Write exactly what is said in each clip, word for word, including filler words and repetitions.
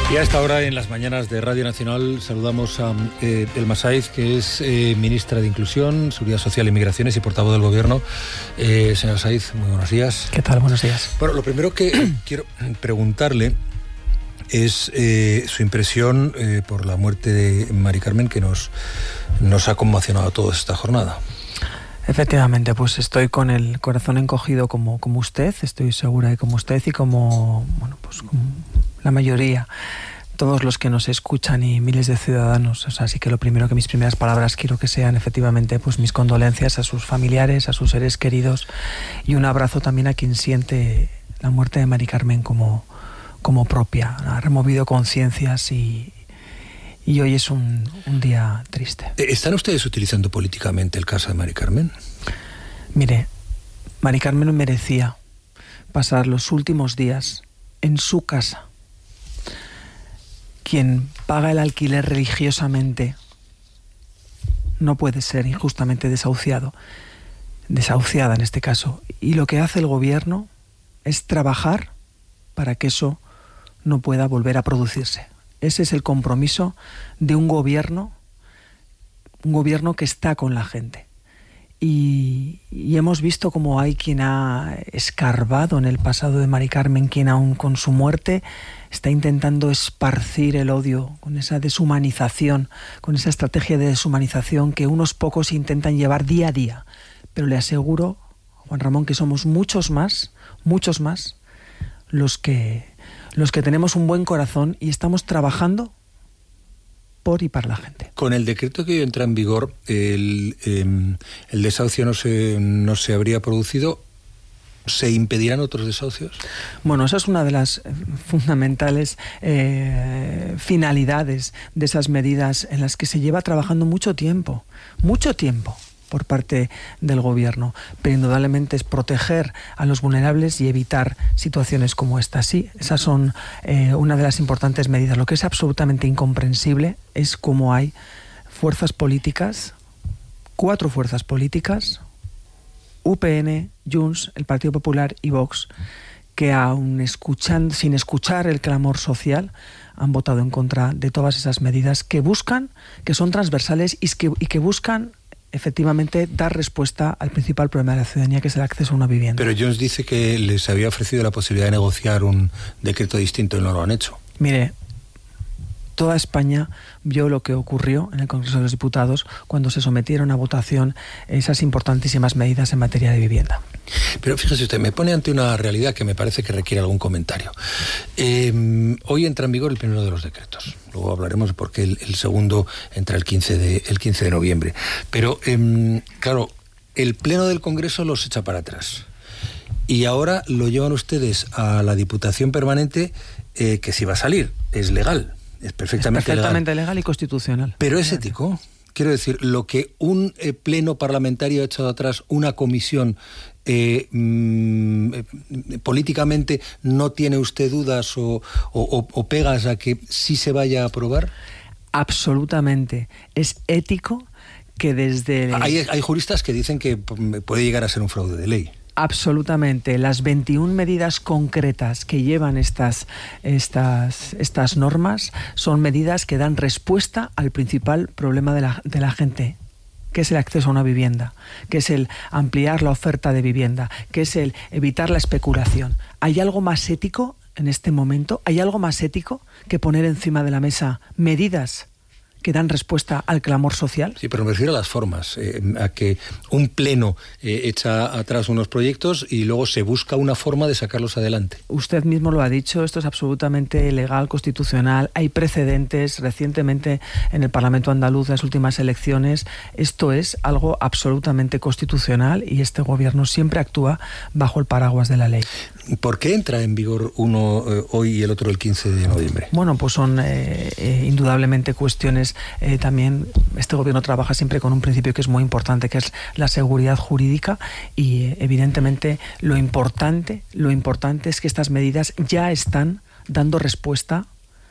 Y a esta hora, en las mañanas de Radio Nacional, saludamos a eh, Elma Saiz, que es eh, ministra de Inclusión, Seguridad Social y Migraciones y portavoz del Gobierno. Eh, señora Saiz, muy buenos días. ¿Qué tal? Buenos días. Bueno, lo primero que quiero preguntarle es eh, su impresión eh, por la muerte de Mari Carmen, que nos, nos ha conmocionado toda esta jornada. Efectivamente, pues estoy con el corazón encogido como, como usted, estoy segura de como usted y como, bueno, pues como la mayoría, todos los que nos escuchan y miles de ciudadanos. O sea, así que lo primero que mis primeras palabras quiero que sean efectivamente pues mis condolencias a sus familiares, a sus seres queridos y un abrazo también a quien siente la muerte de Mari Carmen como, como propia. Ha removido conciencias y, y hoy es un, un día triste. ¿Están ustedes utilizando políticamente el caso de Mari Carmen? Mire, Mari Carmen merecía pasar los últimos días en su casa. Quien paga el alquiler religiosamente no puede ser injustamente desahuciado, desahuciada en este caso. Y lo que hace el gobierno es trabajar para que eso no pueda volver a producirse. Ese es el compromiso de un gobierno, un gobierno que está con la gente. Y, y hemos visto cómo hay quien ha escarbado en el pasado de Mari Carmen, quien aún con su muerte está intentando esparcir el odio con esa deshumanización, con esa estrategia de deshumanización que unos pocos intentan llevar día a día. Pero le aseguro, Juan Ramón, que somos muchos más, muchos más, los que, los que tenemos un buen corazón y estamos trabajando por y para la gente. Con el decreto que hoy entra en vigor, el, eh, el desahucio no se, no se habría producido. ¿Se impedirán otros desahucios? Bueno, esa es una de las fundamentales eh, finalidades de esas medidas en las que se lleva trabajando mucho tiempo, mucho tiempo por parte del gobierno, pero indudablemente es proteger a los vulnerables y evitar situaciones como esta. Sí, esas son eh, una de las importantes medidas. Lo que es absolutamente incomprensible es cómo hay fuerzas políticas, cuatro fuerzas políticas, U P N, Junts, el Partido Popular y Vox, que aun escuchan, sin escuchar el clamor social, han votado en contra de todas esas medidas que buscan, que son transversales y que, y que buscan efectivamente dar respuesta al principal problema de la ciudadanía, que es el acceso a una vivienda. Pero Junts dice que les había ofrecido la posibilidad de negociar un decreto distinto y no lo han hecho. Mire, toda España vio lo que ocurrió en el Congreso de los Diputados cuando se sometieron a votación esas importantísimas medidas en materia de vivienda. Pero fíjese usted, me pone ante una realidad que me parece que requiere algún comentario. Eh, hoy entra en vigor el primero de los decretos. Luego hablaremos de por qué el, el segundo entra el quince de, el quince de noviembre. Pero, eh, claro, el Pleno del Congreso los echa para atrás. Y ahora lo llevan ustedes a la Diputación Permanente, eh, que si va a salir, es legal. Es perfectamente, es perfectamente legal. legal y constitucional. Pero es ético. Quiero decir, lo que un eh, pleno parlamentario ha echado atrás, una comisión, eh, mm, eh, políticamente, ¿no tiene usted dudas o, o, o pegas a que sí se vaya a aprobar? Absolutamente. Es ético que desde... Hay, hay juristas que dicen que puede llegar a ser un fraude de ley. Absolutamente. Las veintiuna medidas concretas que llevan estas, estas, estas normas son medidas que dan respuesta al principal problema de la, de la gente, que es el acceso a una vivienda, que es el ampliar la oferta de vivienda, que es el evitar la especulación. ¿Hay algo más ético en este momento? ¿Hay algo más ético que poner encima de la mesa medidas que dan respuesta al clamor social? Sí, pero me refiero a las formas, eh, a que un pleno eh, echa atrás unos proyectos y luego se busca una forma de sacarlos adelante. Usted mismo lo ha dicho, esto es absolutamente legal, constitucional, hay precedentes recientemente en el Parlamento andaluz, en las últimas elecciones, esto es algo absolutamente constitucional y este gobierno siempre actúa bajo el paraguas de la ley. ¿Por qué entra en vigor uno eh, hoy y el otro el quince de noviembre? Bueno, pues son eh, eh, indudablemente cuestiones. Eh, también este gobierno trabaja siempre con un principio que es muy importante, que es la seguridad jurídica y eh, evidentemente lo importante, lo importante es que estas medidas ya están dando respuesta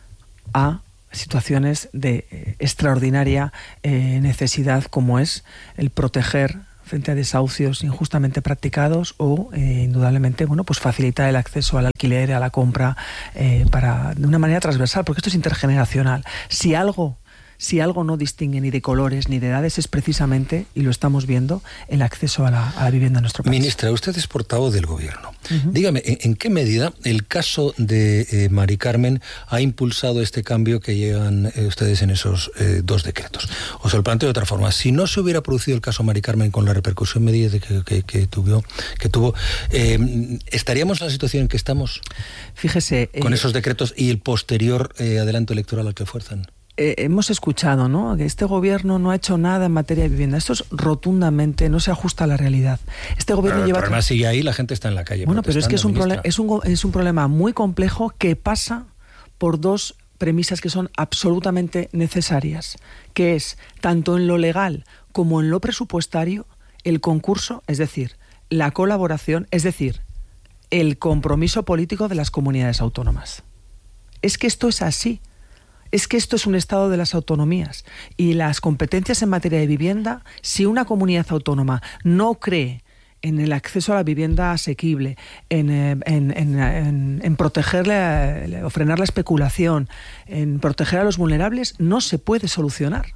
a situaciones de eh, extraordinaria eh, necesidad, como es el proteger frente a desahucios injustamente practicados o, eh, indudablemente, bueno, pues facilitar el acceso al alquiler, a la compra, eh, para de una manera transversal, porque esto es intergeneracional. Si algo... Si algo no distingue ni de colores ni de edades es precisamente, y lo estamos viendo, el acceso a la, a la vivienda en nuestro país. Ministra, usted es portavoz del Gobierno. Uh-huh. Dígame, ¿en, ¿en qué medida el caso de eh, Mari Carmen ha impulsado este cambio que llevan eh, ustedes en esos eh, dos decretos? O se lo planteo de otra forma. Si no se hubiera producido el caso Mari Carmen con la repercusión mediática que, que, que tuvo, que tuvo eh, ¿estaríamos en la situación en que estamos? Fíjese... Con eh, esos decretos y el posterior eh, adelanto electoral al que fuerzan. Eh, hemos escuchado, ¿no?, que este gobierno no ha hecho nada en materia de vivienda. Esto es rotundamente, no se ajusta a la realidad. Este gobierno pero lleva... El problema sigue ahí, la gente está en la calle. Bueno, pero es que es un, prole- es, un, es un problema muy complejo que pasa por dos premisas que son absolutamente necesarias, que es, tanto en lo legal como en lo presupuestario, el concurso, es decir, la colaboración, es decir, el compromiso político de las comunidades autónomas. Es que esto es así. Es que esto es un estado de las autonomías y las competencias en materia de vivienda, si una comunidad autónoma no cree en el acceso a la vivienda asequible, en, en, en, en, en protegerle o frenar la especulación, en proteger a los vulnerables, no se puede solucionar.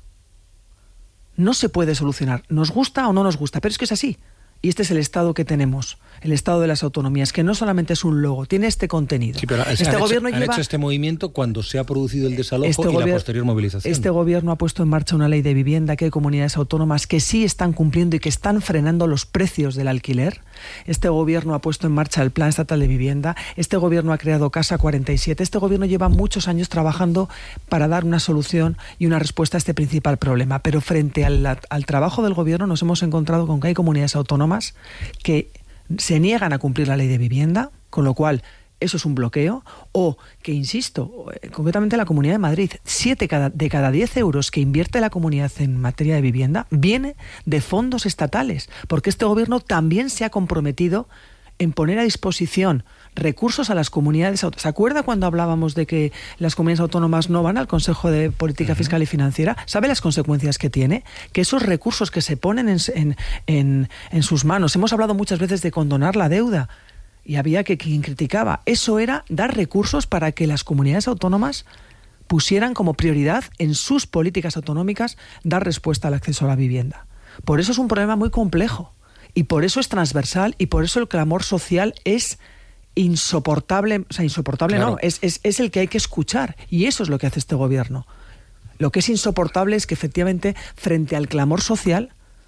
No se puede solucionar. Nos gusta o no nos gusta, pero es que es así. Y este es el Estado que tenemos, el Estado de las autonomías, que no solamente es un logo, tiene este contenido. Sí, pero este han, gobierno hecho, lleva... han hecho este movimiento cuando se ha producido el desalojo este y gobier... la posterior movilización. Este gobierno ha puesto en marcha una ley de vivienda, que hay comunidades autónomas que sí están cumpliendo y que están frenando los precios del alquiler. Este gobierno ha puesto en marcha el Plan Estatal de Vivienda. Este gobierno ha creado Casa cuarenta y siete. Este gobierno lleva muchos años trabajando para dar una solución y una respuesta a este principal problema. Pero frente al, al trabajo del gobierno nos hemos encontrado con que hay comunidades autónomas que que se niegan a cumplir la ley de vivienda, con lo cual eso es un bloqueo, o que, insisto, concretamente la Comunidad de Madrid, siete de cada diez euros que invierte la comunidad en materia de vivienda viene de fondos estatales, porque este gobierno también se ha comprometido en poner a disposición recursos a las comunidades autónomas. ¿Se acuerda cuando hablábamos de que las comunidades autónomas no van al Consejo de Política uh-huh. Fiscal y Financiera? ¿Sabe las consecuencias que tiene? Que esos recursos que se ponen en, en, en, en sus manos, hemos hablado muchas veces de condonar la deuda, y había que quien criticaba. Eso era dar recursos para que las comunidades autónomas pusieran como prioridad en sus políticas autonómicas dar respuesta al acceso a la vivienda. Por eso es un problema muy complejo, y por eso es transversal, y por eso el clamor social es insoportable, o sea, insoportable claro. no, es, es, es el que hay que escuchar, y eso es lo que hace este gobierno. Lo que es insoportable es que efectivamente, frente al clamor social,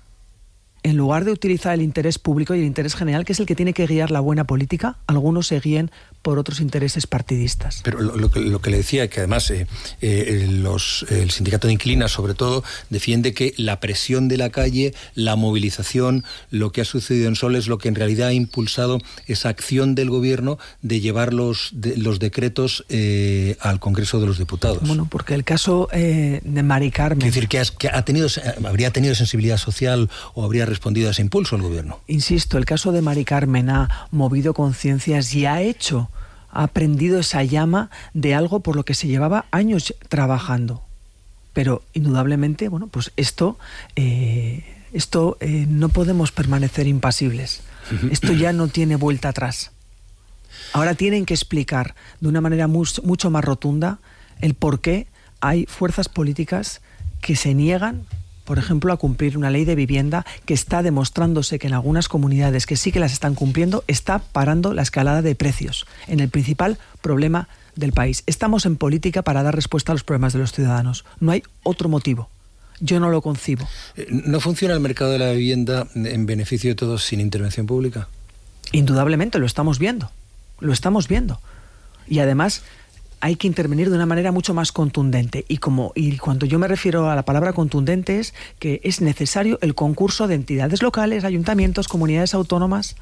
en lugar de utilizar el interés público y el interés general, que es el que tiene que guiar la buena política, algunos se guíen por otros intereses partidistas. Pero lo, lo, que, lo que le decía, que además eh, eh, los, el sindicato de inquilinas, sobre todo, defiende que la presión de la calle, la movilización, lo que ha sucedido en Sol es lo que en realidad ha impulsado esa acción del gobierno de llevar los, de, los decretos eh, al Congreso de los Diputados. Bueno, porque el caso eh, de Mari Carmen... Quiere decir que, has, que ha tenido, habría tenido sensibilidad social o habría respondido a ese impulso el gobierno. Insisto, el caso de Mari Carmen ha movido conciencias y ha hecho... ha prendido esa llama de algo por lo que se llevaba años trabajando. Pero, indudablemente, bueno, pues esto, eh, esto eh, no podemos permanecer impasibles. Esto ya no tiene vuelta atrás. Ahora tienen que explicar de una manera muy, mucho más rotunda el por qué hay fuerzas políticas que se niegan, por ejemplo, a cumplir una ley de vivienda que está demostrándose que en algunas comunidades que sí que las están cumpliendo, está parando la escalada de precios en el principal problema del país. Estamos en política para dar respuesta a los problemas de los ciudadanos. No hay otro motivo. Yo no lo concibo. ¿No funciona el mercado de la vivienda en beneficio de todos sin intervención pública? Indudablemente, lo estamos viendo. Lo estamos viendo. Y además... hay que intervenir de una manera mucho más contundente. Y como y cuando yo me refiero a la palabra contundente es que es necesario el concurso de entidades locales, ayuntamientos, comunidades autónomas,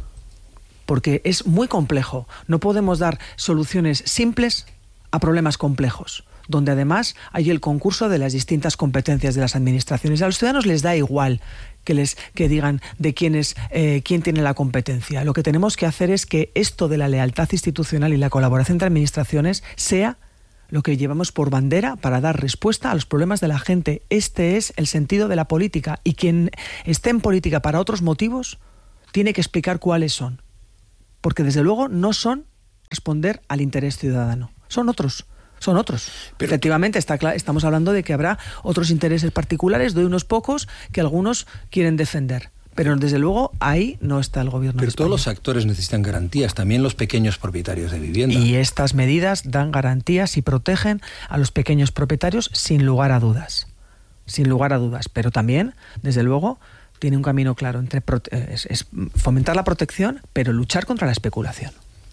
porque es muy complejo. No podemos dar soluciones simples a problemas complejos, donde además hay el concurso de las distintas competencias de las administraciones. A los ciudadanos les da igual que les que digan de quién es eh, quién tiene la competencia. Lo que tenemos que hacer es que esto de la lealtad institucional y la colaboración entre administraciones sea lo que llevamos por bandera para dar respuesta a los problemas de la gente. Este es el sentido de la política, y quien esté en política para otros motivos tiene que explicar cuáles son, porque desde luego no son responder al interés ciudadano, son otros. Son otros. Pero efectivamente, está claro, estamos hablando de que habrá otros intereses particulares de unos pocos que algunos quieren defender. Pero desde luego ahí no está el gobierno. Pero todos los actores necesitan garantías, también los pequeños propietarios de vivienda. Y estas medidas dan garantías y protegen a los pequeños propietarios sin lugar a dudas. Sin lugar a dudas. Pero también, desde luego, tiene un camino claro entre es, es fomentar la protección, pero luchar contra la especulación.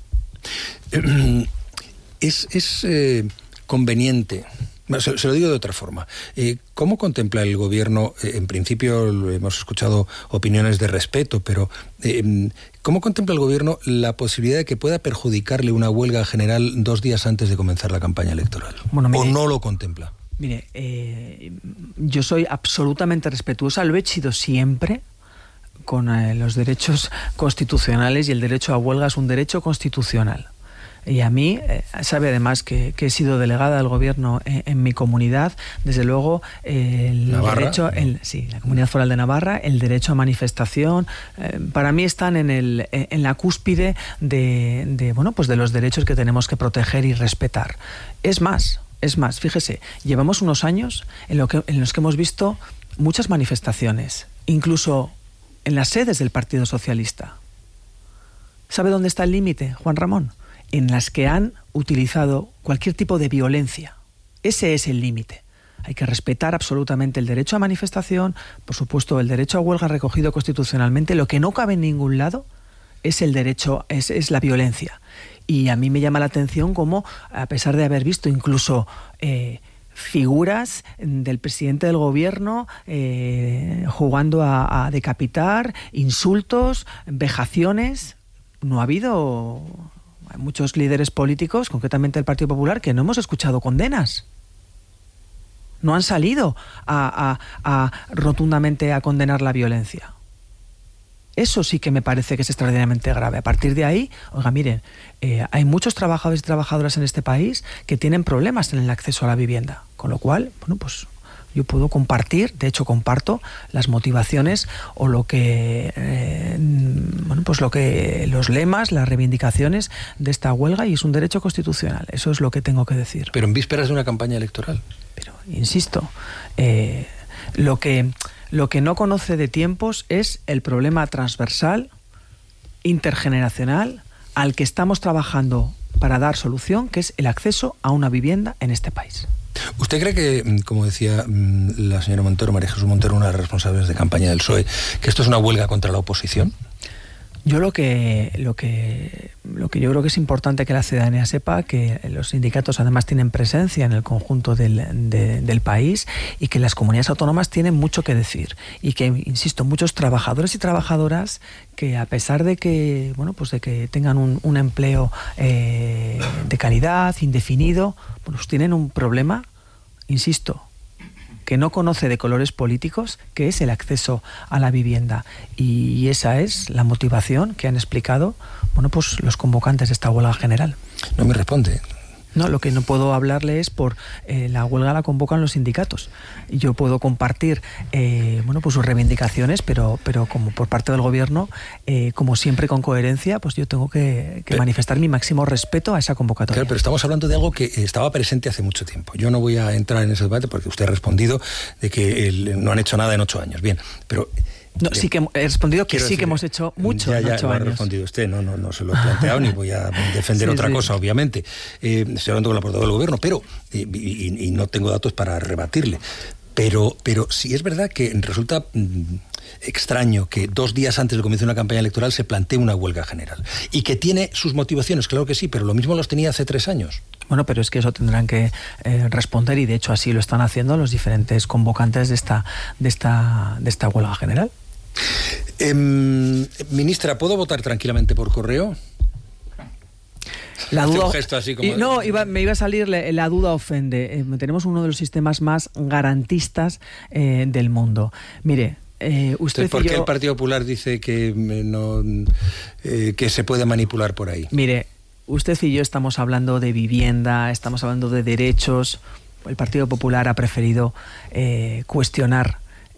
Es, es eh, conveniente, se, se lo digo de otra forma, eh, ¿cómo contempla el gobierno, eh, en principio hemos escuchado opiniones de respeto, pero eh, ¿cómo contempla el gobierno la posibilidad de que pueda perjudicarle una huelga general dos días antes de comenzar la campaña electoral? Bueno, mire, ¿o no lo contempla? Mire, eh, yo soy absolutamente respetuosa, lo he sido siempre, con eh, los derechos constitucionales, y el derecho a huelga es un derecho constitucional. Y a mí, eh, sabe además que, que he sido delegada del gobierno en, en mi comunidad, desde luego eh, el Navarra, derecho, el, sí, la Comunidad Foral de Navarra, el derecho a manifestación, eh, para mí están en el en la cúspide de, de bueno pues de los derechos que tenemos que proteger y respetar. Es más, es más, fíjese, llevamos unos años en, lo que, en los que hemos visto muchas manifestaciones, incluso en las sedes del Partido Socialista. ¿Sabe dónde está el límite, Juan Ramón? En las que han utilizado cualquier tipo de violencia. Ese es el límite. Hay que respetar absolutamente el derecho a manifestación, por supuesto el derecho a huelga recogido constitucionalmente. Lo que no cabe en ningún lado es el derecho, es, es la violencia. Y a mí me llama la atención cómo, a pesar de haber visto incluso eh, figuras del presidente del gobierno eh, jugando a, a decapitar, insultos, vejaciones, no ha habido... Hay muchos líderes políticos, concretamente el Partido Popular, que no hemos escuchado condenas. No han salido a, a, a rotundamente a condenar la violencia. Eso sí que me parece que es extraordinariamente grave. A partir de ahí, oiga, miren, eh, hay muchos trabajadores y trabajadoras en este país que tienen problemas en el acceso a la vivienda. Con lo cual, bueno, pues yo puedo compartir, de hecho comparto las motivaciones o lo que, eh, bueno, pues lo que los lemas, las reivindicaciones de esta huelga, y es un derecho constitucional. Eso es lo que tengo que decir. Pero en vísperas de una campaña electoral. Pero insisto, eh, lo que lo que no conoce de tiempos es el problema transversal, intergeneracional, al que estamos trabajando para dar solución, que es el acceso a una vivienda en este país. ¿Usted cree que, como decía la señora Montero, María Jesús Montero, una de las responsables de campaña del P S O E, que esto es una huelga contra la oposición? Yo lo que, lo que, lo que yo creo que es importante que la ciudadanía sepa que los sindicatos además tienen presencia en el conjunto del, de, del país, y que las comunidades autónomas tienen mucho que decir, y que, insisto, muchos trabajadores y trabajadoras que, a pesar de que, bueno, pues de que tengan un, un empleo eh, de calidad, indefinido, pues tienen un problema, insisto, que no conoce de colores políticos, que es el acceso a la vivienda. Y esa es la motivación que han explicado, bueno, pues los convocantes de esta huelga general. No me responde. No, lo que no puedo hablarle es por eh, la huelga la convocan los sindicatos. Y yo puedo compartir eh, bueno, pues sus reivindicaciones, pero, pero como por parte del gobierno, eh, como siempre con coherencia, pues yo tengo que, que pero, manifestar mi máximo respeto a esa convocatoria. Claro, pero estamos hablando de algo que estaba presente hace mucho tiempo. Yo no voy a entrar en ese debate porque usted ha respondido de que el, no han hecho nada en ocho años. Bien, pero... No, sí que he respondido que sí decir, que hemos hecho mucho ya, en ya ocho lo años. Ha respondido usted, no, no, no se lo he planteado ni voy a defender sí, otra sí. cosa, obviamente. Eh, estoy hablando con la portavoz del gobierno, pero eh, y, y no tengo datos para rebatirle. Pero, pero sí es verdad que resulta mm, extraño que dos días antes del comienzo de una campaña electoral se plantee una huelga general. Y que tiene sus motivaciones, claro que sí, pero lo mismo los tenía hace tres años. Bueno, pero es que eso tendrán que eh, responder, y de hecho así lo están haciendo los diferentes convocantes de esta, de esta, de esta huelga general. Eh, ministra, ¿puedo votar tranquilamente por correo? La duda, un gesto así como... y, no, iba, me iba a salir la, la duda ofende. Eh, tenemos uno de los sistemas más garantistas eh, del mundo. Mire, eh, usted Entonces, ¿por qué yo, el Partido Popular dice que, no, eh, que se puede manipular por ahí? Mire, usted y yo estamos hablando de vivienda, estamos hablando de derechos. El Partido Popular ha preferido eh, cuestionar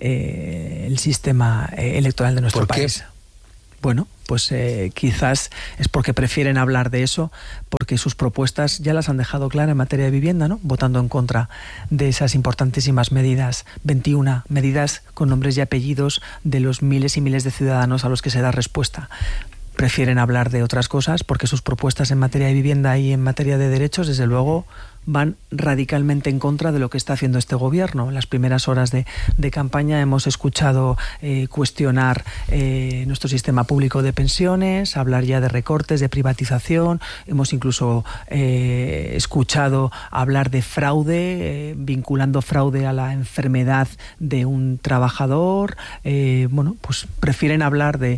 eh, el sistema eh, electoral de nuestro ¿Por qué? país. Bueno, pues eh, quizás es porque prefieren hablar de eso, porque sus propuestas ya las han dejado claras en materia de vivienda, ¿no? Votando en contra de esas importantísimas medidas, veintiuna medidas con nombres y apellidos de los miles y miles de ciudadanos a los que se da respuesta. Prefieren hablar de otras cosas porque sus propuestas en materia de vivienda y en materia de derechos, desde luego, van radicalmente en contra de lo que está haciendo este gobierno. En las primeras horas de, de campaña hemos escuchado eh, cuestionar eh, nuestro sistema público de pensiones, hablar ya de recortes, de privatización. Hemos incluso eh, escuchado hablar de fraude, eh, vinculando fraude a la enfermedad de un trabajador. Eh, bueno, pues prefieren hablar de,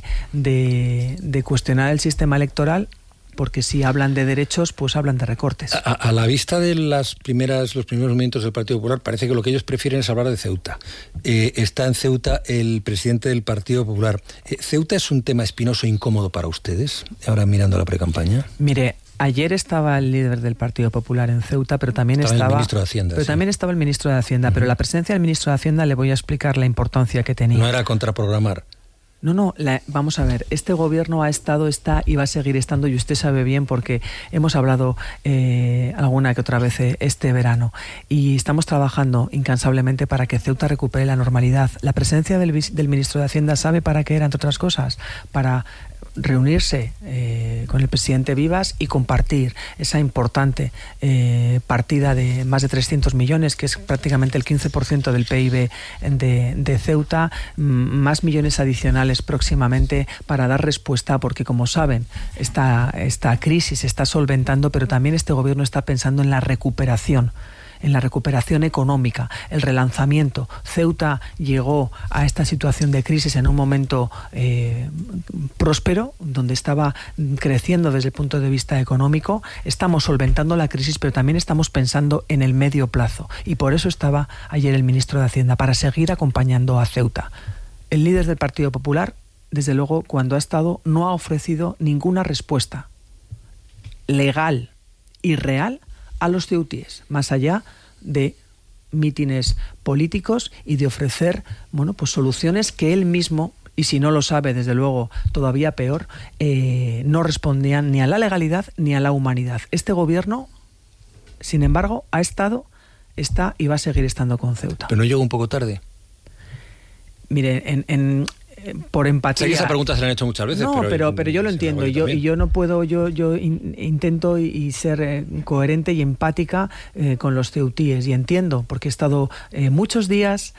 de, de cuestionar el sistema electoral, porque si hablan de derechos, pues hablan de recortes. A, a la vista de las primeras, los primeros movimientos del Partido Popular, parece que lo que ellos prefieren es hablar de Ceuta. Eh, está en Ceuta el presidente del Partido Popular. Eh, ¿Ceuta es un tema espinoso e incómodo para ustedes, ahora mirando la precampaña? Mire, ayer estaba el líder del Partido Popular en Ceuta, pero también estaba, estaba el ministro de Hacienda. Pero sí. también estaba el ministro de Hacienda, uh-huh. Pero la presencia del ministro de Hacienda, le voy a explicar la importancia que tenía. No era contraprogramar. No, no, la, vamos a ver, este gobierno ha estado, está y va a seguir estando, y usted sabe bien porque hemos hablado eh, alguna que otra vez este verano, y estamos trabajando incansablemente para que Ceuta recupere la normalidad. La presencia del, del ministro de Hacienda, ¿sabe para qué era, entre otras cosas? Para reunirse eh, con el presidente Vivas y compartir esa importante eh, partida de más de trescientos millones, que es prácticamente el quince por ciento del P I B de, de Ceuta, más millones adicionales próximamente para dar respuesta, porque como saben, esta, esta crisis se está solventando, pero también este gobierno está pensando en la recuperación, en la recuperación económica, el relanzamiento. Ceuta llegó a esta situación de crisis en un momento eh, próspero, donde estaba creciendo desde el punto de vista económico. Estamos solventando la crisis, pero también estamos pensando en el medio plazo. Y por eso estaba ayer el ministro de Hacienda, para seguir acompañando a Ceuta. El líder del Partido Popular, desde luego, cuando ha estado, no ha ofrecido ninguna respuesta legal y real a los ceutíes, más allá de mítines políticos y de ofrecer, bueno, pues soluciones que él mismo, y si no lo sabe, desde luego, todavía peor, eh, no respondían ni a la legalidad ni a la humanidad. Este gobierno, sin embargo, ha estado, está y va a seguir estando con Ceuta. ¿Pero no llegó un poco tarde? Mire, en... en por empatía. Sé que esa pregunta se la han hecho muchas veces. No, pero, pero, pero yo lo entiendo, y yo, y yo no puedo, yo, yo in, intento y, y ser eh, coherente y empática eh, con los ceutíes, y entiendo, porque he estado eh, muchos días,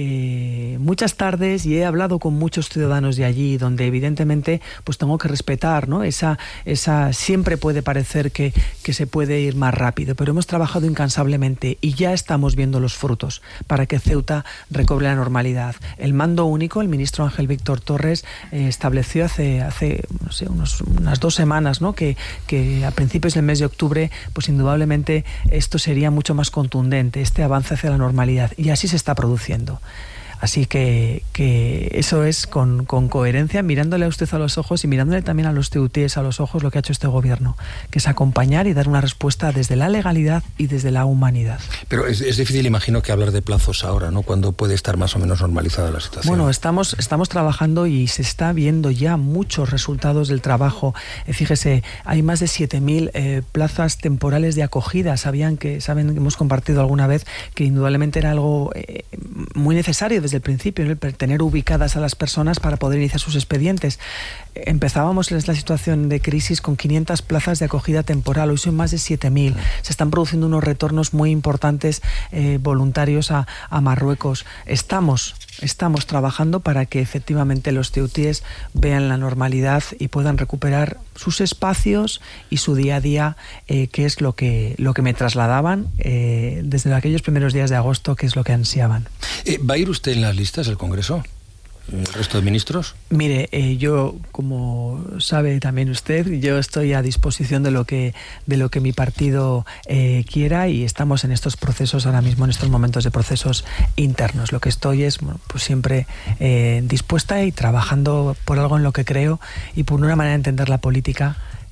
eh, muchas tardes, y he hablado con muchos ciudadanos de allí, donde evidentemente pues tengo que respetar, ¿no? Esa, esa siempre puede parecer que, que se puede ir más rápido, pero hemos trabajado incansablemente y ya estamos viendo los frutos para que Ceuta recobre la normalidad. El mando único, el ministro Ángel Víctor Torres eh, estableció hace, hace no sé, unos, unas dos semanas, ¿no? que, que a principios del mes de octubre, pues indudablemente esto sería mucho más contundente, este avance hacia la normalidad, y así se está produciendo. Así que, que eso es con, con coherencia, mirándole a usted a los ojos y mirándole también a los ceutíes a los ojos, lo que ha hecho este gobierno, que es acompañar y dar una respuesta desde la legalidad y desde la humanidad. Pero es, es difícil, imagino, que hablar de plazos ahora, ¿no? Cuando puede estar más o menos normalizada la situación. Bueno, estamos, estamos trabajando y se está viendo ya muchos resultados del trabajo. Eh, fíjese, hay más de siete mil eh, plazas temporales de acogida. Sabían que, saben, hemos compartido alguna vez que indudablemente era algo eh, muy necesario desde el principio, ¿no? El tener ubicadas a las personas para poder iniciar sus expedientes. Empezábamos en la situación de crisis con quinientas plazas de acogida temporal, hoy son más de siete mil. Se están produciendo unos retornos muy importantes eh, voluntarios a, a Marruecos. Estamos, estamos trabajando para que efectivamente los ceutíes vean la normalidad y puedan recuperar sus espacios y su día a día, eh, que es lo que, lo que me trasladaban eh, desde aquellos primeros días de agosto, que es lo que ansiaban. Eh, ¿Va a ir usted en las listas del Congreso? ¿El resto de ministros? Mire, eh, yo, como sabe también usted, yo estoy a disposición de lo que de lo que mi partido eh, quiera, y estamos en estos procesos ahora mismo, en estos momentos de procesos internos. Lo que estoy es, bueno, pues siempre eh, dispuesta y trabajando por algo en lo que creo y por una manera de entender la política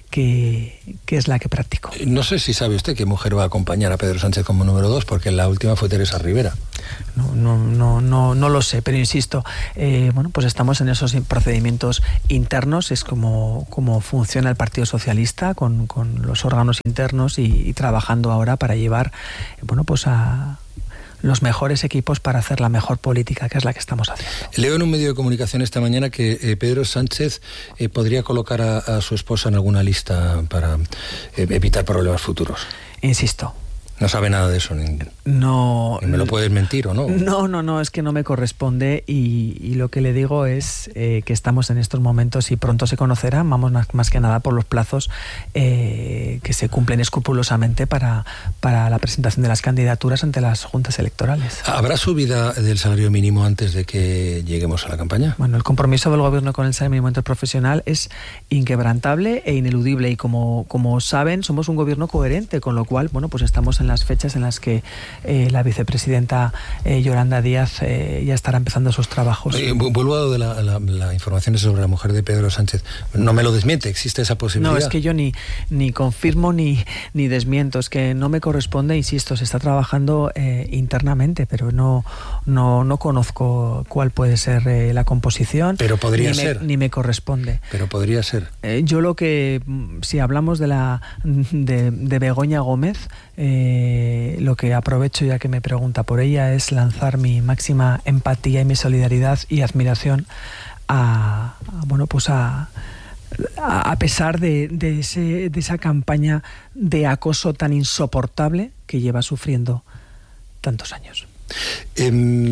que, que es la que practico. No sé si sabe usted qué mujer va a acompañar a Pedro Sánchez como número dos, porque la última fue Teresa Rivera. No, no, no, no, no lo sé, pero insisto, eh, bueno, pues estamos en esos procedimientos internos, es como, como funciona el Partido Socialista con, con los órganos internos y, y trabajando ahora para llevar, bueno, pues a los mejores equipos para hacer la mejor política, que es la que estamos haciendo. Leo en un medio de comunicación esta mañana que eh, Pedro Sánchez eh, podría colocar a, a su esposa en alguna lista para eh, evitar problemas futuros. Insisto. No sabe nada de eso. Ni, no. Ni me lo puedes mentir, ¿o no? No, no, no, es que no me corresponde y, y lo que le digo es eh, que estamos en estos momentos y pronto se conocerá, vamos más, más que nada por los plazos eh, que se cumplen escrupulosamente para, para la presentación de las candidaturas ante las juntas electorales. ¿Habrá subida del salario mínimo antes de que lleguemos a la campaña? Bueno, el compromiso del Gobierno con el salario mínimo interprofesional es inquebrantable e ineludible y como, como saben, somos un Gobierno coherente, con lo cual, bueno, pues estamos en las fechas en las que eh, la vicepresidenta eh, Yolanda Díaz eh, ya estará empezando sus trabajos. Eh, vuelvo a lo de la, la, la información sobre la mujer de Pedro Sánchez. No me lo desmiente, ¿existe esa posibilidad? No, es que yo ni, ni confirmo ni, ni desmiento, es que no me corresponde, insisto, se está trabajando eh, internamente, pero no, no, no conozco cuál puede ser eh, la composición. Pero podría ni ser. Me, ni me corresponde. Pero podría ser. Eh, yo lo que, si hablamos de la de, de Begoña Gómez, eh, lo que aprovecho ya que me pregunta por ella es lanzar mi máxima empatía y mi solidaridad y admiración a, a bueno, pues a a pesar de, de, ese, de esa campaña de acoso tan insoportable que lleva sufriendo tantos años. Eh,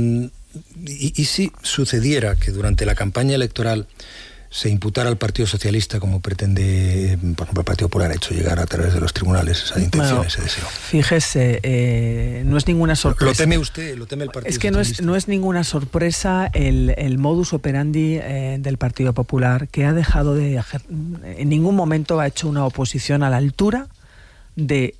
y, y si sucediera que durante la campaña electoral se imputara al Partido Socialista, como pretende, por ejemplo, el Partido Popular ha hecho llegar a través de los tribunales esa intención, bueno, ese deseo? Fíjese, eh, no es ninguna sorpresa. ¿Lo teme usted? ¿Lo teme el Partido Es que Socialista? no es, no es ninguna sorpresa el, el modus operandi eh, del Partido Popular, que ha dejado de... En ningún momento ha hecho una oposición a la altura de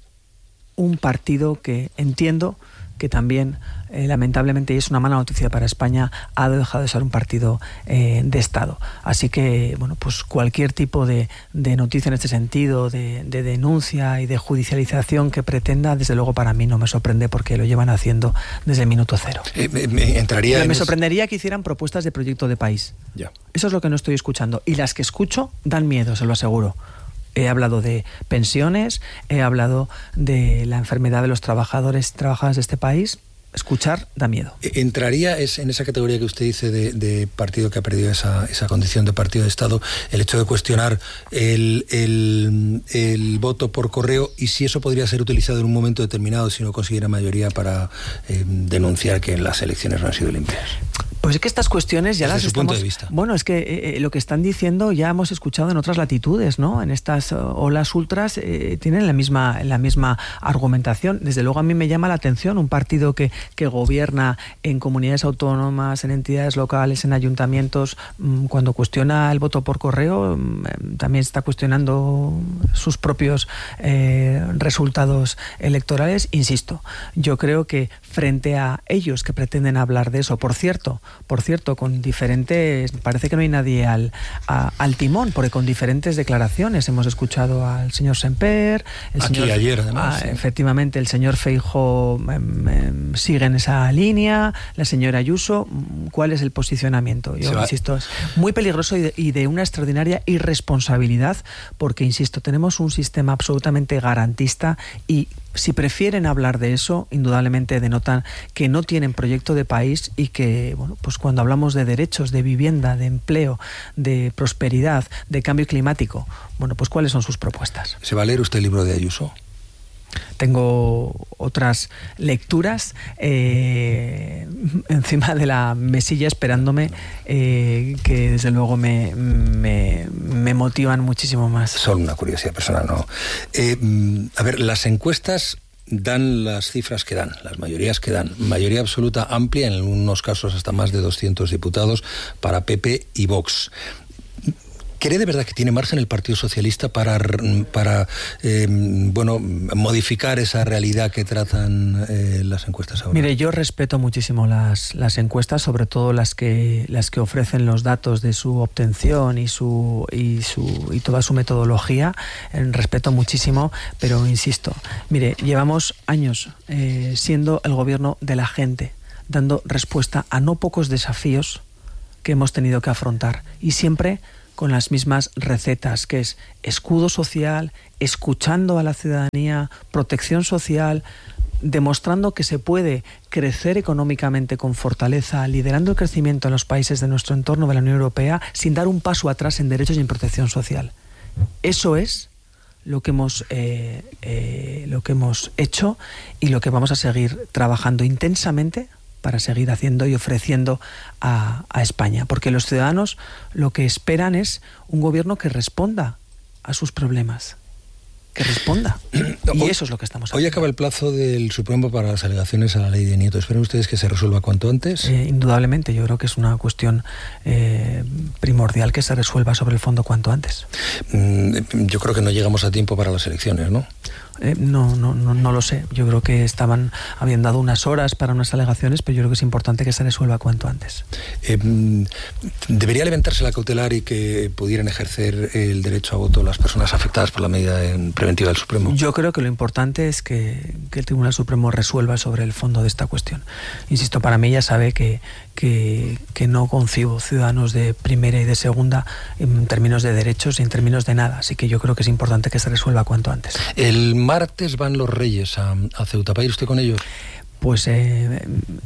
un partido que entiendo que también, eh, lamentablemente, y es una mala noticia para España, ha dejado de ser un partido eh, de Estado. Así que, bueno, pues cualquier tipo de, de noticia en este sentido, de, de denuncia y de judicialización que pretenda, desde luego para mí no me sorprende porque lo llevan haciendo desde el minuto cero. Eh, me, me entraría Pero me en sorprendería que hicieran propuestas de proyecto de país. Ya. Eso es lo que no estoy escuchando. Y las que escucho dan miedo, se lo aseguro. He hablado de pensiones, he hablado de la enfermedad de los trabajadores y trabajadoras de este país. Escuchar da miedo. ¿Entraría es en esa categoría que usted dice de, de partido que ha perdido esa, esa condición de partido de Estado el hecho de cuestionar el, el, el voto por correo y si eso podría ser utilizado en un momento determinado si no consiguiera mayoría para eh, denunciar que las elecciones no han sido limpias? Pues es que estas cuestiones ya Desde las su estamos... punto de vista. Bueno, es que eh, lo que están diciendo ya hemos escuchado en otras latitudes, ¿no? En estas uh, olas ultras eh, tienen la misma, la misma argumentación. Desde luego a mí me llama la atención un partido que, que gobierna en comunidades autónomas, en entidades locales, en ayuntamientos, mmm, cuando cuestiona el voto por correo, mmm, también está cuestionando sus propios eh, resultados electorales. Insisto, yo creo que frente a ellos que pretenden hablar de eso, por cierto, Por cierto, con diferentes... Parece que no hay nadie al, a, al timón, porque con diferentes declaraciones hemos escuchado al señor Semper... El Aquí señor, ayer, además. Ah, sí. Efectivamente, el señor Feijóo eh, eh, sigue en esa línea, la señora Ayuso. ¿Cuál es el posicionamiento? Yo insisto, es muy peligroso y de, y de una extraordinaria irresponsabilidad, porque, insisto, tenemos un sistema absolutamente garantista y... Si prefieren hablar de eso, indudablemente denotan que no tienen proyecto de país y que, bueno, pues cuando hablamos de derechos, de vivienda, de empleo, de prosperidad, de cambio climático, bueno, pues ¿cuáles son sus propuestas? ¿Se va a leer usted el libro de Ayuso? Tengo otras lecturas eh, encima de la mesilla esperándome eh, que desde luego me, me, me motivan muchísimo más. Solo una curiosidad personal, ¿no? Eh, a ver, las encuestas dan las cifras que dan, las mayorías que dan. Mayoría absoluta amplia, en algunos casos hasta más de doscientos diputados para P P y Vox. ¿Cree de verdad que tiene margen el Partido Socialista para, para eh, bueno, modificar esa realidad que tratan eh, las encuestas ahora? Mire, yo respeto muchísimo las, las encuestas, sobre todo las que las que ofrecen los datos de su obtención y su y su y toda su metodología. Eh, respeto muchísimo, pero insisto, mire, llevamos años eh, siendo el gobierno de la gente, dando respuesta a no pocos desafíos que hemos tenido que afrontar, y siempre con las mismas recetas, que es escudo social, escuchando a la ciudadanía, protección social, demostrando que se puede crecer económicamente con fortaleza, liderando el crecimiento en los países de nuestro entorno de la Unión Europea, sin dar un paso atrás en derechos y en protección social. Eso es lo que hemos eh, eh, lo que hemos hecho y lo que vamos a seguir trabajando intensamente para seguir haciendo y ofreciendo a, a España. Porque los ciudadanos lo que esperan es un gobierno que responda a sus problemas. Que responda. Y hoy, eso es lo que estamos haciendo. Hoy acaba el plazo del Supremo para las alegaciones a la ley de Nieto. ¿Esperan ustedes que se resuelva cuanto antes? Eh, indudablemente. Yo creo que es una cuestión eh, primordial que se resuelva sobre el fondo cuanto antes. Mm, yo creo que no llegamos a tiempo para las elecciones, ¿no? Eh, no, no, no, no lo sé. Yo creo que estaban, habían dado unas horas para unas alegaciones, pero yo creo que es importante que se resuelva cuanto antes. Eh, ¿Debería levantarse la cautelar y que pudieran ejercer el derecho a voto las personas afectadas por la medida preventiva del Supremo? Yo creo que lo importante es que, que el Tribunal Supremo resuelva sobre el fondo de esta cuestión. Insisto, para mí ya sabe que, que, que no concibo ciudadanos de primera y de segunda en términos de derechos y en términos de nada. Así que yo creo que es importante que se resuelva cuanto antes. El martes van los Reyes a, a Ceuta. ¿Va a ir usted con ellos? Pues eh,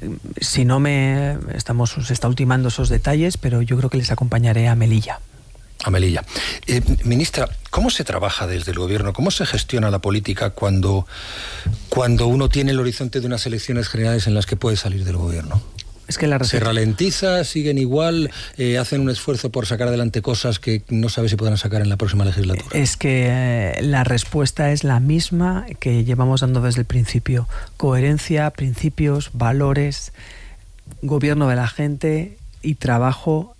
si no me... estamos se está ultimando esos detalles, pero yo creo que les acompañaré a Melilla. A Melilla. Eh, ministra, ¿cómo se trabaja desde el gobierno? ¿Cómo se gestiona la política cuando, cuando uno tiene el horizonte de unas elecciones generales en las que puede salir del gobierno? Es que la ¿Se ralentiza? ¿Siguen igual? Eh, ¿Hacen un esfuerzo por sacar adelante cosas que no sabe si podrán sacar en la próxima legislatura? Es que eh, la respuesta es la misma que llevamos dando desde el principio. Coherencia, principios, valores, gobierno de la gente y trabajo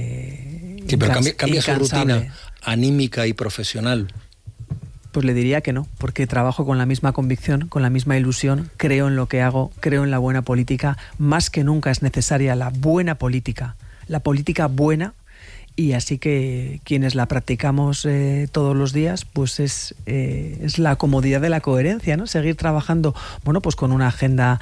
eh, Sí, pero cambia, cambia su incansable. rutina anímica y profesional. Pues le diría que no, porque trabajo con la misma convicción, con la misma ilusión, creo en lo que hago, creo en la buena política. Más que nunca es necesaria la buena política, la política buena, y así que quienes la practicamos eh, todos los días, pues es, eh, es la comodidad de la coherencia, ¿no? Seguir trabajando, bueno, pues con una agenda,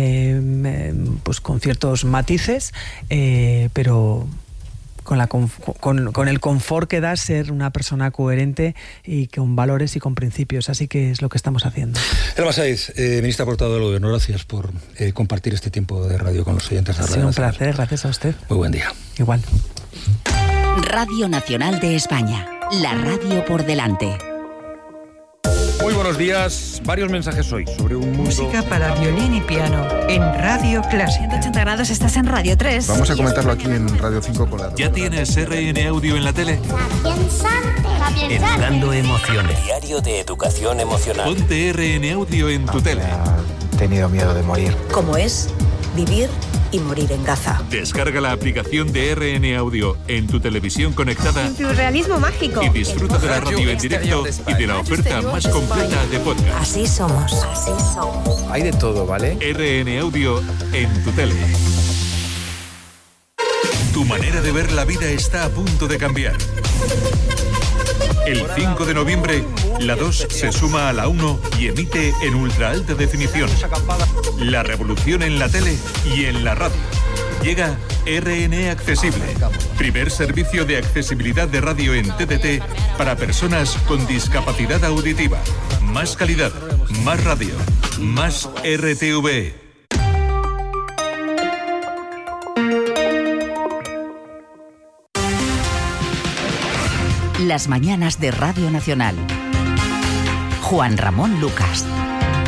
eh, pues con ciertos matices, eh, pero Con, la, con, con el confort que da ser una persona coherente y con valores y con principios. Así que es lo que estamos haciendo. Elma Saiz, eh, ministra portavoz del Gobierno, gracias por eh, compartir este tiempo de radio con los oyentes de Radio Ha sido un Nacional. placer, gracias a usted. Muy buen día. Igual. Radio Nacional de España, la radio por delante. Muy buenos días. Varios mensajes hoy sobre un mundo... Música para violín y piano en Radio Clásica. ciento ochenta grados, estás en Radio tres. Vamos a comentarlo aquí en Radio cinco con la... ¿Ya tienes R N Audio en la tele? Educando emociones. Diario de educación emocional. Ponte R N Audio en tu tele. He tenido miedo de morir. Como es vivir y morir en Gaza. Descarga la aplicación de R N Audio en tu televisión conectada. Surrealismo mágico. Y disfruta de la radio en directo y de la oferta más completa de podcast. Así somos. Así somos. Hay de todo, ¿vale? R N Audio en tu tele. Tu manera de ver la vida está a punto de cambiar. El cinco de noviembre, la dos se suma a la uno y emite en ultra alta definición. La revolución en la tele y en la radio. Llega R N Accesible, primer servicio de accesibilidad de radio en T D T para personas con discapacidad auditiva. Más calidad, más radio, más R T V E. Las mañanas de Radio Nacional. Juan Ramón Lucas.